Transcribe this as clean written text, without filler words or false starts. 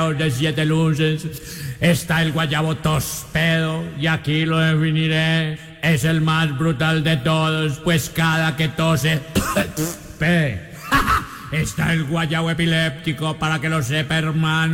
de 7 luces. Está el guayabo tospedo, y aquí lo definiré. Es el más brutal de todos, pues cada que tose... Está el guayabo epiléptico, para que lo sepa, hermano.